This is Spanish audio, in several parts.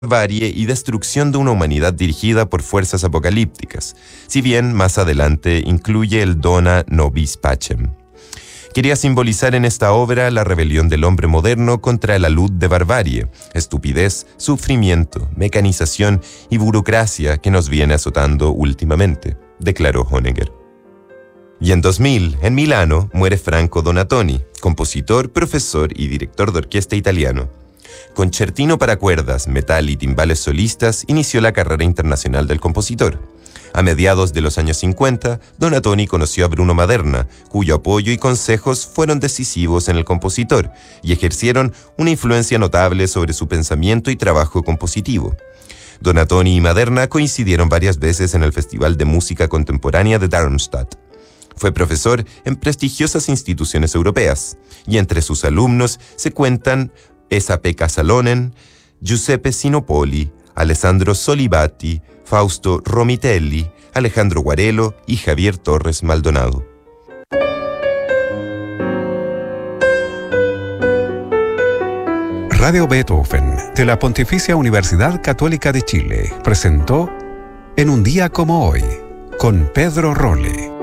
barbarie y destrucción de una humanidad dirigida por fuerzas apocalípticas, si bien más adelante incluye el Dona nobis pacem. Quería simbolizar en esta obra la rebelión del hombre moderno contra la luz de barbarie, estupidez, sufrimiento, mecanización y burocracia que nos viene azotando últimamente, declaró Honegger. Y en 2000, en Milano, muere Franco Donatoni, compositor, profesor y director de orquesta italiano. Concertino para cuerdas, metal y timbales solistas inició la carrera internacional del compositor. A mediados de los años 50, Donatoni conoció a Bruno Maderna, cuyo apoyo y consejos fueron decisivos en el compositor y ejercieron una influencia notable sobre su pensamiento y trabajo compositivo. Donatoni y Maderna coincidieron varias veces en el Festival de Música Contemporánea de Darmstadt. Fue profesor en prestigiosas instituciones europeas, y entre sus alumnos se cuentan Esa-Pekka Salonen, Giuseppe Sinopoli, Alessandro Solivati, Fausto Romitelli, Alejandro Guarello y Javier Torres Maldonado. Radio Beethoven de la Pontificia Universidad Católica de Chile presentó En un día como hoy, con Pedro Rolle.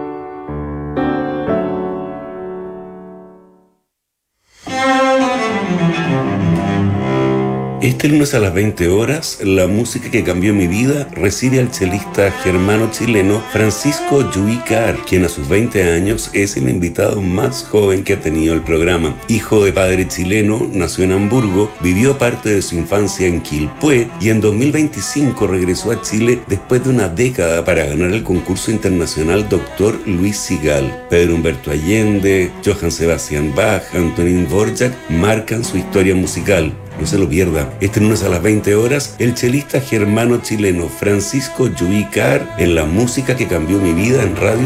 Este lunes a las 20 horas, la música que cambió mi vida recibe al chelista germano-chileno Francisco Lluícar, quien a sus 20 años es el invitado más joven que ha tenido el programa. Hijo de padre chileno, nació en Hamburgo, vivió parte de su infancia en Quilpué y en 2025 regresó a Chile después de una década para ganar el concurso internacional Dr. Luis Sigal. Pedro Humberto Allende, Johann Sebastian Bach, Antonín Dvorak marcan su historia musical. No se lo pierda. Este lunes a las 20 horas, el chelista germano-chileno Francisco Lluícar en La música que cambió mi vida en Radio